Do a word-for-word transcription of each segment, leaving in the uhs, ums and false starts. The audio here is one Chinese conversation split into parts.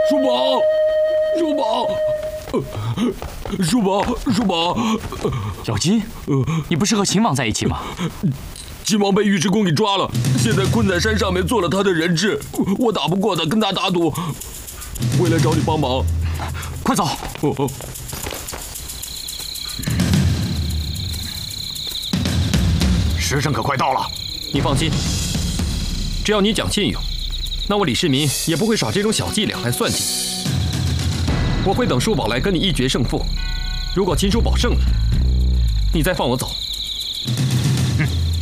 叔宝，叔宝，叔宝，叔宝， 小金，你不是和秦王在一起吗？ 秦王被尉迟恭给抓了，现在困在山上面，做了他的人质。我打不过他，跟他打赌，回来找你帮忙。 快走！ 哦、 时辰可快到了。 你放心，只要你讲信用，那我李世民也不会耍这种小伎俩来算计你。我会等叔宝来跟你一决胜负。如果秦叔宝胜了，你再放我走。 嗯，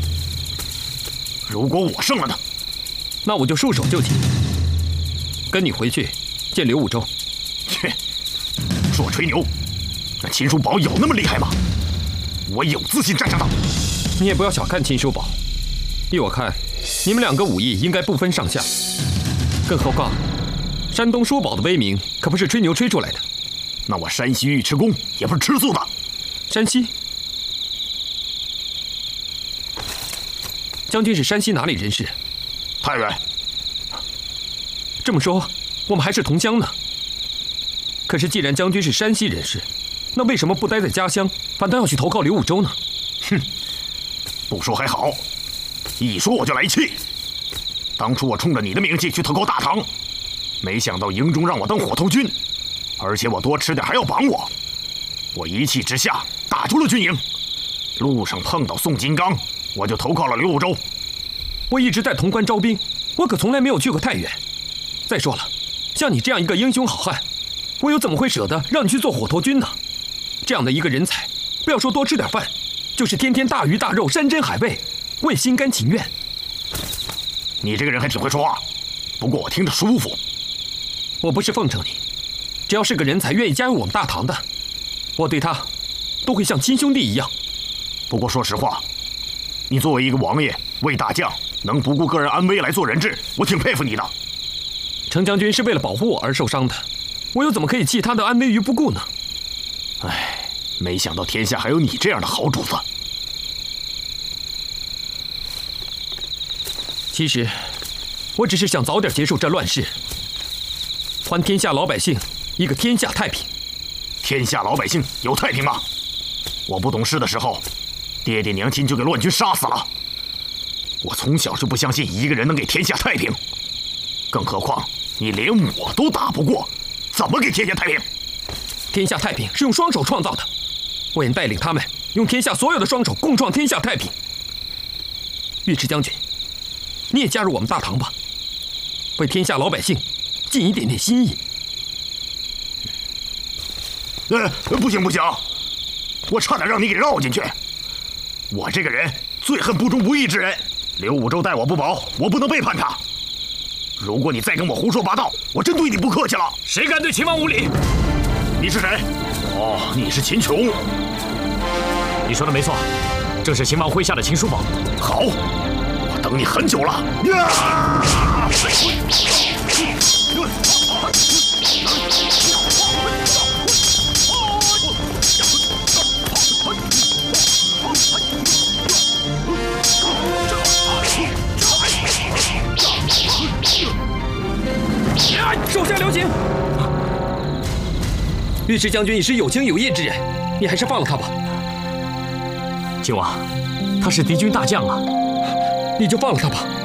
如果我胜了呢？ 那我就束手就擒，跟你回去见刘武周。 切，说吹牛，那秦叔宝有那么厉害吗？我有自信战胜他。 你也不要小看秦叔宝，依我看，你们两个武艺应该不分上下。更何况，山东叔宝的威名可不是吹牛吹出来的。 那我山西尉迟恭也不是吃素的。 山西？将军是山西哪里人士？ 太原。 这么说，我们还是同乡呢。可是既然将军是山西人士，那为什么不待在家乡，反倒要去投靠刘武周呢？ 哼，不说还好，一说我就来气。当初我冲着你的名气去投靠大唐，没想到营中让我当火头军，而且我多吃点还要绑我。我一气之下打出了军营，路上碰到宋金刚，我就投靠了刘武周。 我一直在潼关招兵，我可从来没有去过太原。再说了，像你这样一个英雄好汉，我又怎么会舍得让你去做火头军呢？这样的一个人才，不要说多吃点饭，就是天天大鱼大肉、山珍海味，我也心甘情愿。 你这个人还挺会说话，不过我听着舒服。 我不是奉承你，只要是个人才愿意加入我们大唐的，我对他都会像亲兄弟一样。 不过说实话，你作为一个王爷、魏大将，能不顾个人安危来做人质，我挺佩服你的。 程将军是为了保护我而受伤的，我又怎么可以弃他的安危于不顾呢？ 唉，没想到天下还有你这样的好主子。 其实，我只是想早点结束这乱世，还天下老百姓一个天下太平。 天下老百姓有太平吗？我不懂事的时候，爹爹娘亲就给乱军杀死了。我从小就不相信一个人能给天下太平，更何况你连我都打不过，怎么给天下太平？ 天下太平是用双手创造的，我愿带领他们用天下所有的双手共创天下太平。尉迟将军，你也加入我们大唐吧，为天下老百姓尽一点点心意。 呃，不行不行，我差点让你给绕进去。我这个人最恨不忠不义之人，刘武周待我不薄，我不能背叛他。如果你再跟我胡说八道，我真对你不客气了。 谁敢对秦王无礼？ 你是谁？哦，你是秦琼。 你说的没错，正是秦王麾下的秦叔宝。 好，我等你很久了。 手下留情！尉迟将军已是有情有义之人，你还是放了他吧。 秦王，他是敌军大将啊， 你就放了他吧。